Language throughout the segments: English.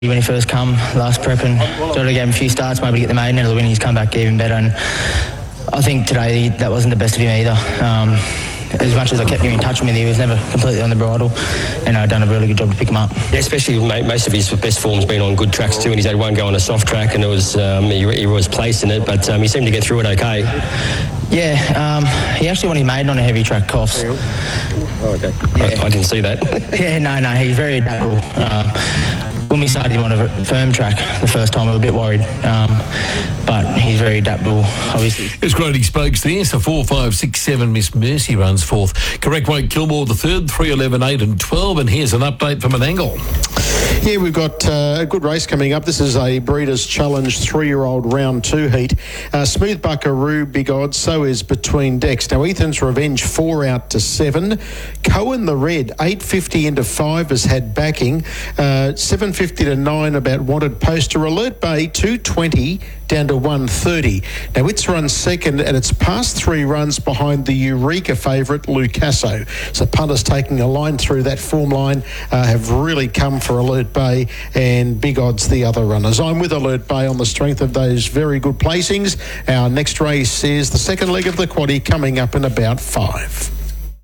when he first come last prep and sort of gave him a few starts maybe to get the maiden out of the win. He's come back even better, and I think today that wasn't the best of him either. As much as I kept getting in touch with him, he was never completely on the bridle, and I've done a really good job to pick him up. Yeah, especially most of his best form's been on good tracks too, and he's had one go on a soft track, and it was he was placed in it, but he seemed to get through it okay. Yeah, he actually won his maiden on a heavy track, Coffs. Oh, okay. Yeah. I didn't see that. Yeah, no, he's very adaptable. When we started him on a firm track the first time, we were a bit worried, but he's very adaptable, obviously. It's great he spokes there. So 4, 5, 6, 7, Miss Mercy runs fourth. Correct weight, Kilmore the third, 3, 11, 8 and 12. And here's an update from Menangle. Yeah, we've got a good race coming up. This is a Breeders' Challenge 3-year-old round 2 heat. Smooth Buckaroo, big odds. So is Between Decks. Now, Ethan's Revenge, 4 out to 7. Cohen the Red, 8.50 into 5 has had backing. 7.50 to 9 about Wanted Poster. Alert Bay, 2.20 down to 1.30. Now, it's run second, and it's past 3 runs behind the Eureka favourite, Lucasso. So punters taking a line through that form line have really come for Alert Bay, and big odds the other runners. I'm with Alert Bay on the strength of those very good placings. Our next race is the second leg of the quaddie coming up in about 5.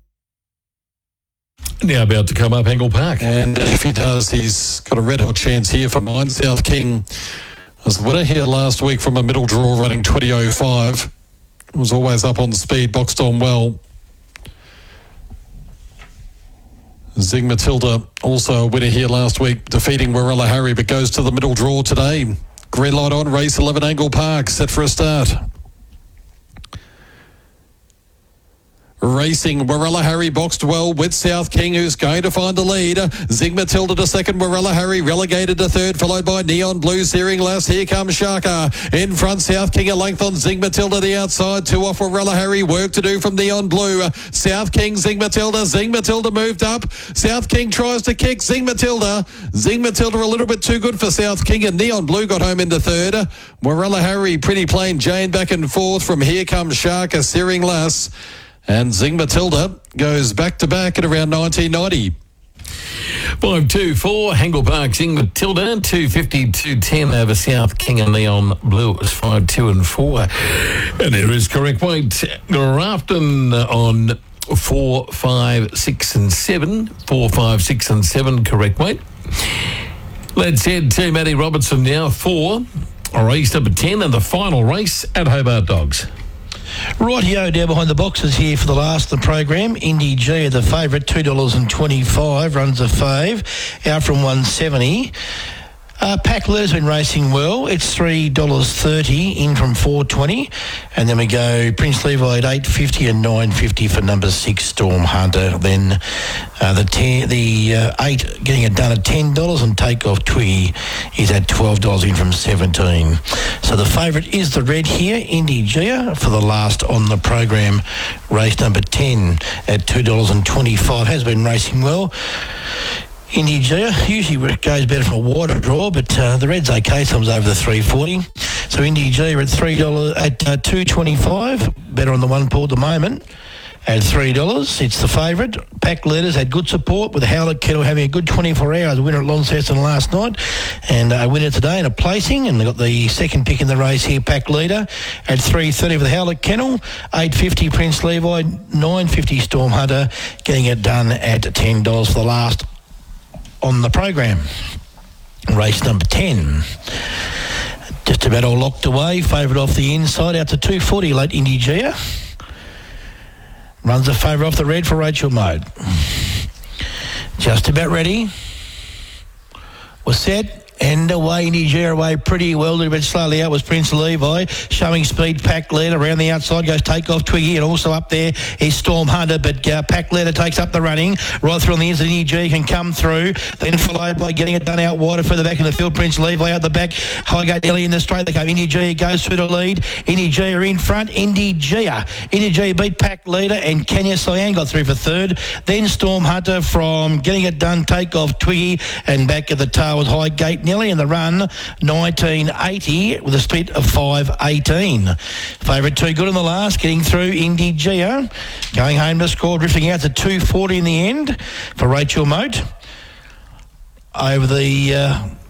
Now about to come up Angle Park. And if he does, he's got a red hot chance here for mine. South King was the winner here last week from a middle draw running 20.05. Was always up on speed, boxed on well. Zing Matilda, also a winner here last week, defeating Warella Harry, but goes to the middle draw today. Green light on, race 11 Angle Park, set for a start. Racing, Warella Harry boxed well with South King, who's going to find the lead. Zing Matilda to second, Warella Harry relegated to third, followed by Neon Blue, Searing Lass. Here comes Shaka. In front, South King a length on Zing Matilda, the outside. 2 off Warella Harry. Work to do from Neon Blue. South King, Zing Matilda. Zing Matilda moved up. South King tries to kick Zing Matilda. Zing Matilda a little bit too good for South King, and Neon Blue got home into third. Warella Harry, Pretty Plain Jane back and forth from Here Comes Shaka, Searing Lass. And Zing Matilda goes back-to-back at around 1990. 5-2-4, Angle Park, Zing Matilda, 2.50, 2.10 over South King and Neon Blue. It was 5-2 and 4. And there is correct weight. Grafton on 4, 5, 6 and 7. 4, 5, 6 and 7, correct weight. Let's head to Matty Robertson now for race number 10 and the final race at Hobart Dogs. Rightio, down behind the boxes here for the last of the program. Indy G, the favourite, $2.25, runs a fave, out from 170. Pack Leader's been racing well. It's $3.30 in from 4.20, and then we go Prince Levi at $8.50 and $9.50 for number 6 Storm Hunter. Then the 8 getting it done at $10, and Takeoff Twiggy is at $12 in from 17. So the favourite is the red here, Indy Gia, for the last on the program, race number 10 at $2.25. Has been racing well. Indy Gia usually goes better from a wider draw, but the red's okay, comes over the 3.40. So Indy Gia at $3 at $2.25, better on the one pool at the moment. At $3, it's the favourite. Pack Leaders had good support with Howlett Kettle having a good 24 hours. A winner at Launceston last night, and a winner today in a placing. And they got the second pick in the race here, Pack Leader, at $3.30 for the Howlett Kennel, $8.50 Prince Levi, $9.50 Storm Hunter, getting it done at $10 for the last on the program. Race number 10. Just about all locked away. Favourite off the inside, out to $2.40, late Indy Gia. Runs a favourite off the red for Rachel Mode. Just about ready. We're set. And away, Nigeria away pretty well, a little bit slowly out was Prince Levi, showing speed. Pack Leader around the outside goes Takeoff Twiggy, and also up there is Storm Hunter, but Pack Leader takes up the running right through on the inside. Nigeria can come through, then followed by getting it done out wider further back in the field. Prince Levi out the back, Highgate Ellie in the straight. They go Nigeria goes through the lead. Nigeria in front. Nigeria beat Pack Leader, and Kenya Cyan got through for third. Then Storm Hunter from Getting It Done, Takeoff Twiggy, and back at the tail was Highgate Nelly in the run, 1980 with a split of 5.18. Favourite too good in the last, getting through Indy Gia. Going home to score, drifting out to 2.40 in the end for Rachel Moat. Over the